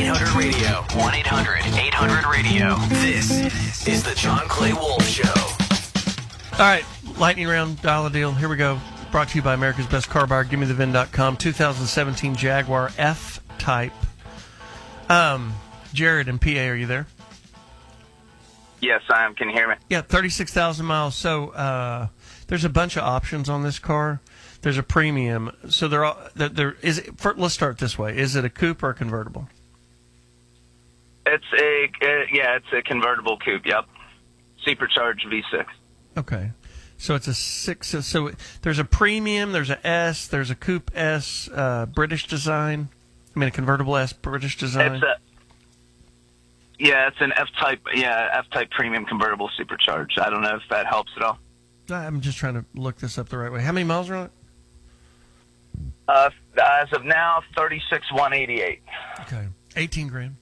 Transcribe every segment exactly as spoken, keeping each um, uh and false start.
eight hundred radio. one eight hundred eight hundred radio. This is the John Clay Wolf Show. All right, lightning round, dial a deal. Here we go. Brought to you by America's Best Car Buyer, Give Me The V I N dot com. two thousand seventeen Jaguar F-Type. Um, Jared in P A, are you there? Yes, I am. Can you hear me? Yeah, thirty-six thousand miles. So uh, there's a bunch of options on this car. There's a premium. So there, are, there, there is. It, for, let's start this way. Is it a coupe or a convertible? It's a uh, yeah, it's a convertible coupe. Yep, supercharged V six. Okay, so it's a six. So there's a premium. There's a S. There's a coupe S, uh, British design. I mean, a convertible S, British design. It's a yeah, it's an F-type. Yeah, F-type premium convertible supercharged. I don't know if that helps at all. I'm just trying to look this up the right way. How many miles are on it? Uh, as of now, thirty-six one eighty-eight. Okay, eighteen grand.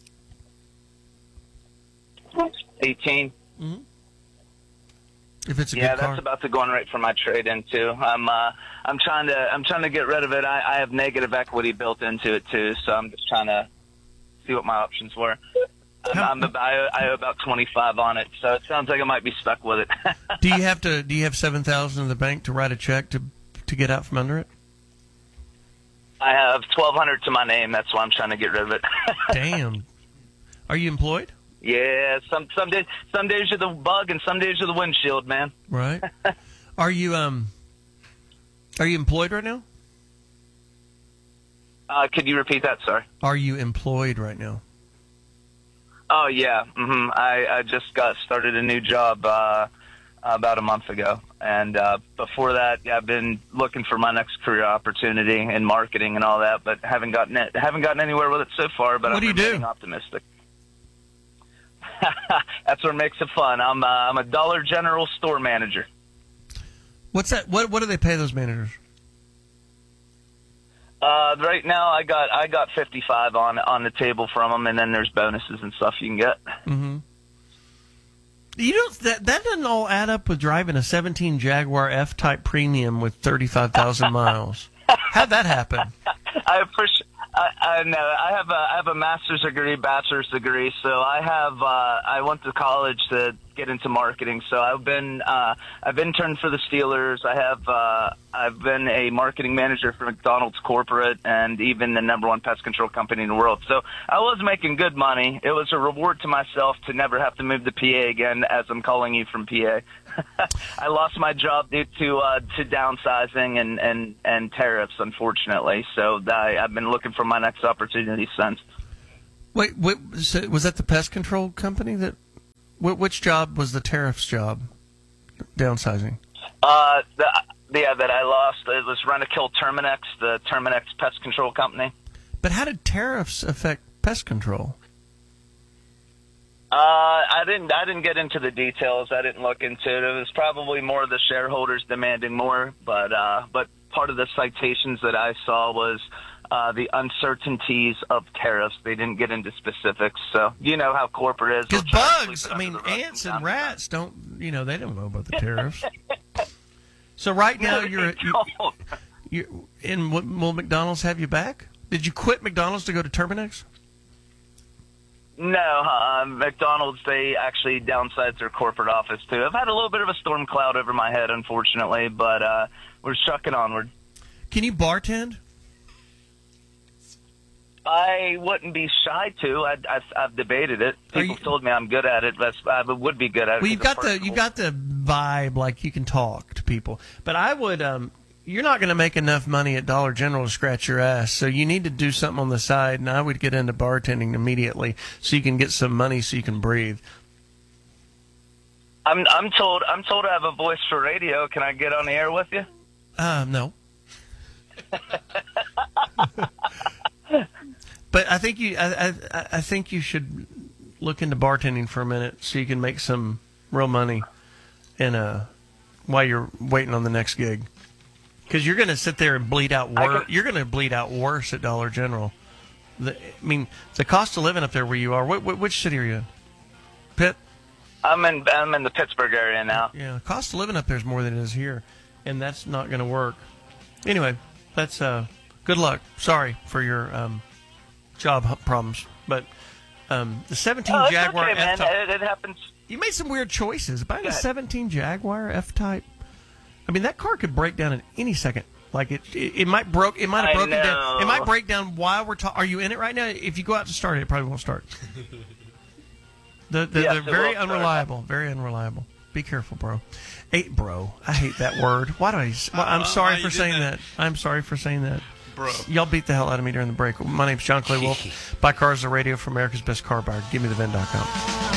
eighteen. Mm-hmm. If it's a yeah, good car. that's about to go on right for my trade-in too. I'm uh, I'm trying to I'm trying to get rid of it. I, I have negative equity built into it too, so I'm just trying to see what my options were. I'm, I'm, I, I owe about twenty-five on it, so it sounds like I might be stuck with it. do you have to? Do you have seven thousand in the bank to write a check to to get out from under it? I have twelve hundred to my name. That's why I'm trying to get rid of it. Damn. Are you employed? Yeah, some some days some days you're the bug and some days you're the windshield, man. Right. Are you um are you employed right now? Uh, could you repeat that? Sorry. Are you employed right now? Oh yeah. Mm-hmm. I, I just got started a new job uh, about a month ago, and uh, before that, yeah, I've been looking for my next career opportunity in marketing and all that, but haven't gotten it. Haven't gotten anywhere with it so far. But what I'm do you remaining do? optimistic. That's what makes it fun. I'm uh, I'm a Dollar General store manager. What's that? What what do they pay those managers? Uh, right now, I got I got fifty-five on on the table from them, and then there's bonuses and stuff you can get. Mm-hmm. You don't that that doesn't all add up with driving a seventeen Jaguar F-Type Premium with thirty-five thousand miles. How'd that happen? I appreciate. I, I know. I have a I have a master's degree, bachelor's degree. So I have uh, I went to college to get into marketing. So I've been uh, I've interned for the Steelers. I have uh, I've been a marketing manager for McDonald's corporate and even the number one pest control company in the world. So I was making good money. It was a reward to myself to never have to move to P A again, as I'm calling you from P A. I lost my job due to uh, to downsizing and, and, and tariffs, unfortunately. So I, I've been looking for my next opportunity since. Wait, wait so was that the pest control company that? Which job was the tariffs job? Downsizing. Uh, the, yeah, that I lost. It was Rent-A-Kill Terminex, the Terminex pest control company. But how did tariffs affect pest control? Uh, I didn't. I didn't get into the details. I didn't look into it. It was probably more the shareholders demanding more. But uh, but part of the citations that I saw was uh, the uncertainties of tariffs. They didn't get into specifics. So you know how corporate is. Because bugs, I mean, ants and rats don't. You know, they don't know about the tariffs. So right now you're, you're, you're in. Will McDonald's have you back? Did you quit McDonald's to go to Terminex? No, uh, McDonald's, they actually downsized their corporate office, too. I've had a little bit of a storm cloud over my head, unfortunately, but uh, we're trucking onward. Can you bartend? I wouldn't be shy to. I, I, I've debated it. People you, told me I'm good at it, but I would be good at it. Well, you've got the, you've got the vibe, like you can talk to people. But I would... Um, You're not going to make enough money at Dollar General to scratch your ass, so you need to do something on the side, and I would get into bartending immediately so you can get some money so you can breathe. I'm I'm told I'm told I have a voice for radio. Can I get on the air with you? Uh, no. But I think you I, I I think you should look into bartending for a minute so you can make some real money in a while you're waiting on the next gig. Because you're going to sit there and bleed out worse. You're going to bleed out worse at Dollar General. The, I mean, the cost of living up there where you are. What, what, which city are you in? Pitt. I'm in. I'm in the Pittsburgh area now. Yeah, cost of living up there is more than it is here, and that's not going to work. Anyway, that's uh, good luck. Sorry for your um, job h- problems. But um, the seventeen Oh, it's Jaguar okay, man. F-Type. It, it happens. You made some weird choices. Buying Go a ahead. seventeen Jaguar F-Type. I mean, that car could break down at any second. Like it, it, it might broke. It might have I broken down. know. It might break down while we're talking. Are you in it right now? If you go out to start it, it probably won't start. the, the, Yes, they're it very will start. unreliable. Very unreliable. Be careful, bro. Eight, bro. I hate that word. Why do I? Well, I'm Uh, sorry why for you did saying that? that. I'm sorry for saying that. Bro. Y'all beat the hell out of me during the break. My name's John Clay Wolf. Buy cars the radio for America's Best Car Buyer. Give me the vin dot com.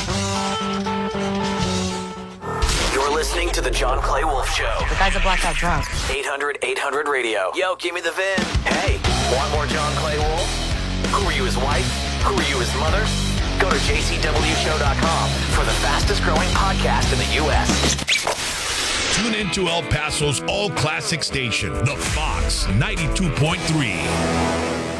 You're listening to the John Clay Wolf Show. The guy's a blackout drunk. eight hundred eight hundred radio. Yo, give me the V I N. Hey, want more John Clay Wolf? Who are you, his wife? Who are you, his mother? Go to j c w show dot com for the fastest growing podcast in the U S Tune into El Paso's all-classic station, The Fox ninety-two point three.